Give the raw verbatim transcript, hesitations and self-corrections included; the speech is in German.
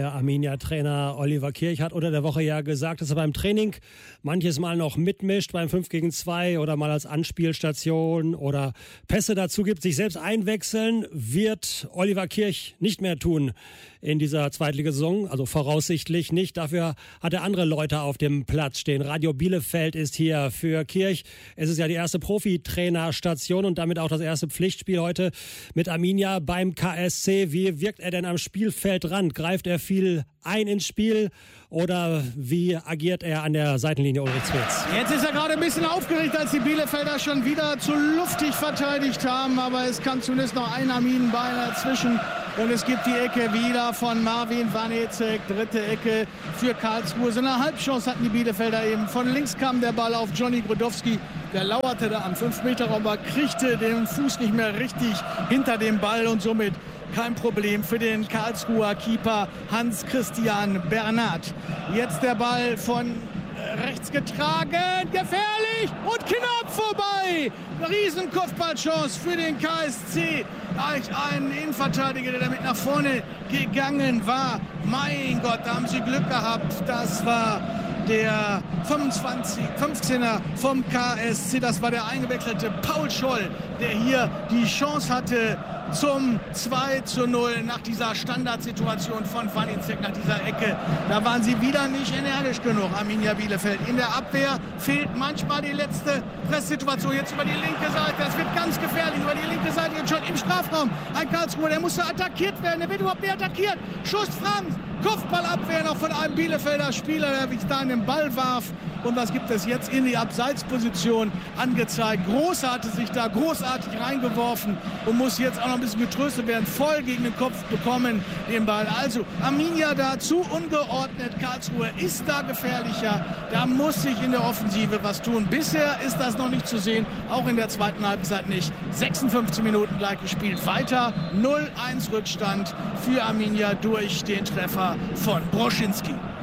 Der Arminia-Trainer Oliver Kirch hat unter der Woche ja gesagt, dass er beim Training manches Mal noch mitmischt beim fünf gegen zwei oder mal als Anspielstation oder Pässe dazu gibt. Sich selbst einwechseln wird Oliver Kirch nicht mehr tun in dieser Zweitligasaison, also voraussichtlich nicht. Dafür hat er andere Leute auf dem Platz stehen. Radio Bielefeld ist hier für Kirch. Es ist ja die erste Profitrainerstation und damit auch das erste Pflichtspiel heute mit Arminia beim K S C. Wie wirkt er denn am Spielfeldrand? Greift er viel ein ins Spiel oder wie agiert er an der Seitenlinie, Ulrich Zwetz? Jetzt ist er gerade ein bisschen aufgeregt, als die Bielefelder schon wieder zu luftig verteidigt haben, aber es kann zumindest noch ein Arminenbein dazwischen. Und es gibt die Ecke wieder von Marvin Vanecek, dritte Ecke für Karlsruhe. So eine Halbchance hatten die Bielefelder eben. Von links kam der Ball auf Johnny Grodowski. Der lauerte da am fünf Meter Raum, aber kriegte den Fuß nicht mehr richtig hinter dem Ball und somit kein Problem für den Karlsruher Keeper Hans-Christian Bernhard. Jetzt der Ball von rechts getragen, gefährlich und knapp vorbei. Riesenkopfballchance für den K S C. Ein Innenverteidiger, der damit nach vorne gegangen war. Mein Gott, da haben sie Glück gehabt. Das war der fünfundzwanzig, fünfzehner vom K S C. Das war der eingewechselte Paul Scholl, der hier die Chance hatte zum zwei zu null nach dieser Standardsituation von Vanecek, nach dieser Ecke. Da waren sie wieder nicht energisch genug, Arminia Bielefeld. In der Abwehr fehlt manchmal die letzte Presssituation. Jetzt über die linke Seite, das wird ganz gefährlich, über die linke Seite jetzt schon im Strafraum. Ein Karlsruher, der musste attackiert werden, der wird überhaupt nicht attackiert. Schuss Franz, Kopfballabwehr noch von einem Bielefelder Spieler, der sich da in den Ball warf. Und was gibt es jetzt in die Abseitsposition angezeigt? Groß hatte sich da großartig reingeworfen und muss jetzt auch noch ein bisschen getröstet werden. Voll gegen den Kopf bekommen, den Ball. Also Arminia da zu ungeordnet. Karlsruhe ist da gefährlicher. Da muss sich in der Offensive was tun. Bisher ist das noch nicht zu sehen. Auch in der zweiten Halbzeit nicht. sechsundfünfzig Minuten gleich gespielt. Weiter null eins Rückstand für Arminia durch den Treffer von Broschinski.